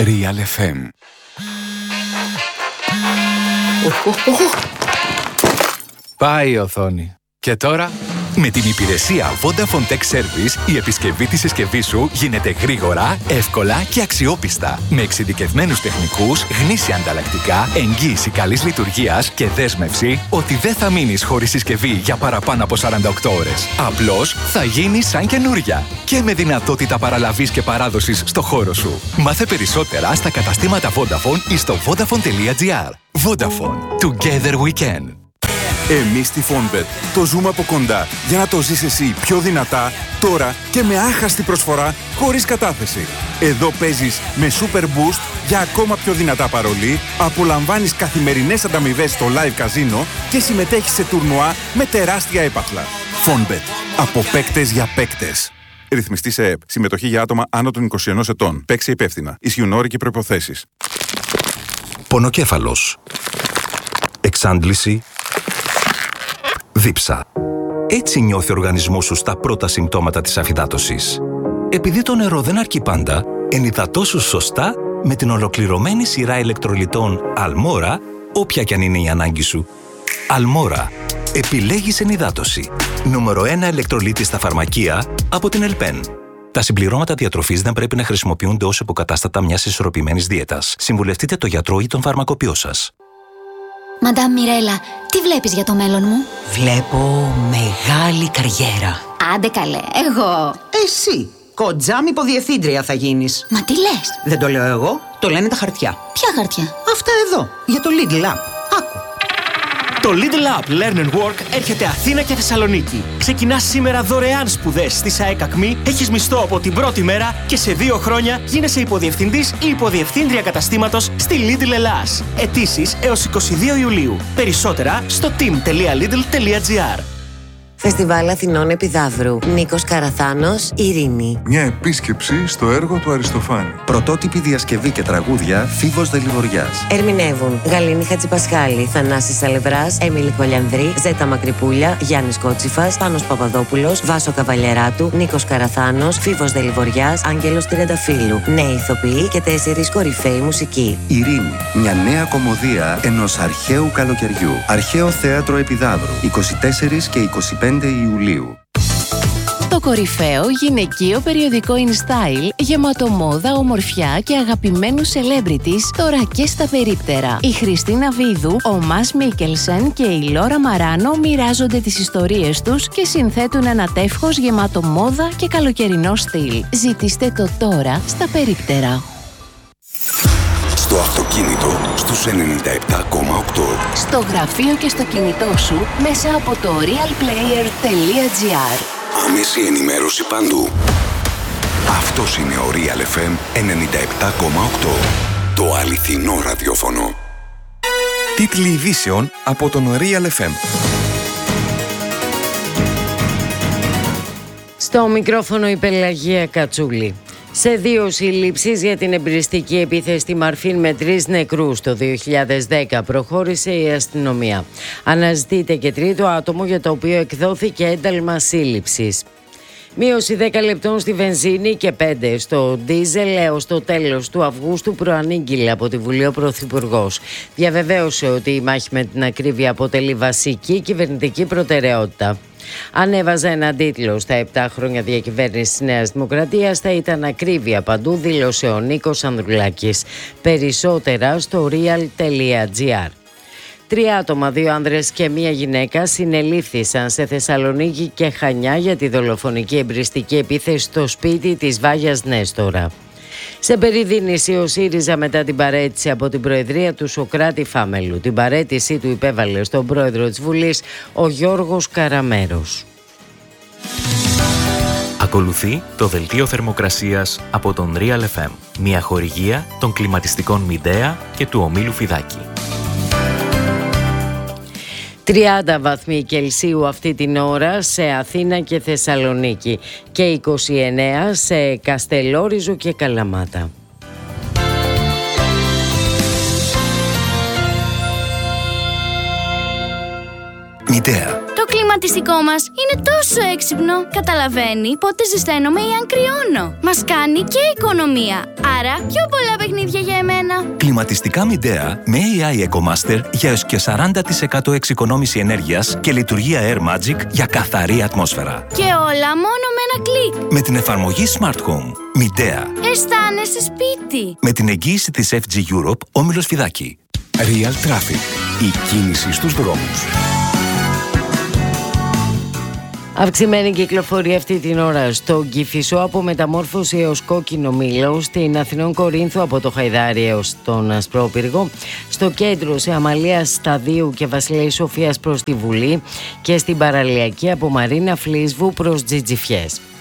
Real FM. Πάει η οθόνη. Και τώρα... Με την υπηρεσία Vodafone Tech Service, η επισκευή της συσκευής σου γίνεται γρήγορα, εύκολα και αξιόπιστα. Με εξειδικευμένους τεχνικούς, γνήσια ανταλλακτικά, εγγύηση καλής λειτουργίας και δέσμευση ότι δεν θα μείνεις χωρίς συσκευή για παραπάνω από 48 ώρες. Απλώς θα γίνει σαν καινούρια. Και με δυνατότητα παραλαβής και παράδοσης στο χώρο σου. Μάθε περισσότερα στα καταστήματα Vodafone ή στο vodafone.gr. Vodafone. Together we can. Εμείς στη Fonbet το ζούμε από κοντά για να το ζεις εσύ πιο δυνατά, τώρα και με άχαστη προσφορά χωρίς κατάθεση. Εδώ παίζεις με Super Boost για ακόμα πιο δυνατά παρολί, απολαμβάνεις καθημερινές ανταμοιβές στο live καζίνο και συμμετέχεις σε τουρνουά με τεράστια έπαθλα. Fonbet. Από παίκτες για παίκτες. Ρυθμιστή σε ΕΕΠ. Συμμετοχή για άτομα άνω των 21 ετών. Παίξε υπεύθυνα. Ισχύουν όροι και προϋποθέσεις. Πονοκέφαλος. Εξάντληση. Δίψα. Έτσι νιώθει ο οργανισμός σου στα πρώτα συμπτώματα της αφυδάτωσης. Επειδή το νερό δεν αρκεί πάντα, ενυδατώσου σωστά με την ολοκληρωμένη σειρά ηλεκτρολιτών Αλμόρα, όποια κι αν είναι η ανάγκη σου. Αλμόρα. Επιλέγεις ενυδάτωση. Νούμερο 1 ηλεκτρολίτη στα φαρμακεία από την Ελπέν. Τα συμπληρώματα διατροφής δεν πρέπει να χρησιμοποιούνται ως υποκατάστατα μιας ισορροπημένης δίαιτας. Συμβουλευτείτε το γιατρό ή τον φαρμακοποιό σας. Μαντάμ Μιρέλα, τι βλέπεις για το μέλλον μου? Βλέπω μεγάλη καριέρα. Άντε καλέ, εγώ. Εσύ, κοντζάμ υποδιευθύντρια θα γίνεις. Μα τι λες? Δεν το λέω εγώ, το λένε τα χαρτιά. Ποια χαρτιά? Αυτά εδώ, για το Lidl App. Άκου. Το Lidl App Learn and Work έρχεται Αθήνα και Θεσσαλονίκη. Ξεκινάς σήμερα δωρεάν σπουδές στη ΣΑΕΚ ΑΚΜΗ, έχεις μισθό από την πρώτη μέρα και σε 2 χρόνια γίνεσαι υποδιευθυντής ή υποδιευθύντρια καταστήματος στη Lidl Ελλάς. Αιτήσεις έως 22 Ιουλίου. Περισσότερα στο team.lidl.gr. Φεστιβάλ Αθηνών Επιδαύρου. Νίκος Καραθάνος, Ειρήνη. Μια επίσκεψη στο έργο του Αριστοφάνη. Πρωτότυπη διασκευή και τραγούδια Φίβος Δελιβοριάς. Ερμηνεύουν Γαλήνη Χατζηπασχάλη, Θανάσης Σαλευράς, Έμιλη Κολιανδρή, Ζέτα Μακρυπούλια, Γιάννης Κότσιφας, Πάνος Παπαδόπουλος, Βάσο Καβαλιεράτου, Νίκος Καραθάνος, Φίβος Δελιβοριάς, Άγγελος Τριανταφύλου. Νέοι ηθοποιοί και 4 κορυφαίοι μουσικοί. Ειρήνη. Μια νέα κωμωδία ενός αρχαίου καλοκαιριού. Αρχαίο Θέατρο Επιδαύρου. 24 και 25 Ιουλίου. Το κορυφαίο γυναικείο περιοδικό InStyle, γεμάτο μόδα, ομορφιά και αγαπημένους celebrities, τώρα και στα περίπτερα. Η Χριστίνα Βίδου, ο Μας Μίκελσεν και η Λόρα Μαράνο μοιράζονται τις ιστορίες τους και συνθέτουν ένα τεύχος γεμάτο μόδα και καλοκαιρινό στυλ. Ζητήστε το τώρα στα περίπτερα. Στο αυτοκίνητο στους 97,8. Στο γραφείο και στο κινητό σου μέσα από το realplayer.gr. Άμεση ενημέρωση παντού. Αυτός είναι ο Real FM 97,8. Το αληθινό ραδιόφωνο. Τίτλοι ειδήσεων από τον Real FM. Στο μικρόφωνο η Πελαγία Κατσούλη. Σε 2 συλλήψεις για την εμπριστική επίθεση στη Μαρφίν με 3 νεκρούς το 2010 προχώρησε η αστυνομία. Αναζητείται και 3ο άτομο για το οποίο εκδόθηκε ένταλμα σύλληψης. Μείωση 10 λεπτών στη βενζίνη και 5 στο ντίζελ έως το τέλος του Αυγούστου προανήγγειλε από τη Βουλή ο Πρωθυπουργός. Διαβεβαίωσε ότι η μάχη με την ακρίβεια αποτελεί βασική κυβερνητική προτεραιότητα. Ανέβαζε έναν τίτλο στα 7 χρόνια διακυβέρνησης της Νέας Δημοκρατίας θα ήταν ακρίβεια παντού, δήλωσε ο Νίκος Ανδρουλάκης. Περισσότερα στο real.gr. 3 άτομα, 2 άνδρες και 1 γυναίκα συνελήφθησαν σε Θεσσαλονίκη και Χανιά για τη δολοφονική εμπριστική επίθεση στο σπίτι της Βάγιας Νέστορα. Σε περιδίνηση ο ΣΥΡΙΖΑ μετά την παραίτηση από την Προεδρία του Σωκράτη Φάμελου. Την παραίτησή του υπέβαλε στον πρόεδρο της Βουλής, ο Γιώργος Καραμέρος. Ακολουθεί το δελτίο θερμοκρασίας από τον Real FM. Μια χορηγία των κλιματιστικών Μιντέα και του ομίλου Φιδάκη. 30 βαθμοί Κελσίου αυτή την ώρα σε Αθήνα και Θεσσαλονίκη και 29 σε Καστελόριζο και Καλαμάτα. Μιντέα. Το κλίμα κλιματιστικό μας είναι τόσο έξυπνο. Καταλαβαίνει πότε ζεσταίνομαι ή αν κρυώνω. Μας κάνει και οικονομία. Άρα πιο πολλά παιχνίδια για εμένα. Κλιματιστικά Midea με AI EcoMaster για έως και 40% εξοικονόμηση ενέργειας και λειτουργία Air Magic για καθαρή ατμόσφαιρα. Και όλα μόνο με ένα κλικ. Με την εφαρμογή Smart Home. Midea. Αισθάνεσαι σπίτι. Με την εγγύηση της FG Europe, Όμιλος Φιδάκη. Real Traffic. Η κίνηση στους δρόμους. Αυξημένη κυκλοφορία αυτή την ώρα στο Κηφισό από Μεταμόρφωση έως Κόκκινο Μήλο, στην Αθηνών Κορίνθου από το Χαϊδάρι έως τον Ασπρόπυργο, στο κέντρο σε Αμαλίας Σταδίου και Βασιλέης Σοφίας προς τη Βουλή και στην παραλιακή από Μαρίνα Φλίσβου προς Τζιτζιφιές.